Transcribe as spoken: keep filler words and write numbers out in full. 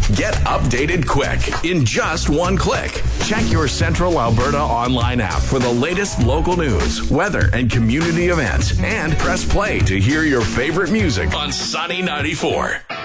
Get updated quick in just one click. Check your Central Alberta online app for the latest local news, weather, and community events. And press play to hear your favorite music on Sunny ninety-four.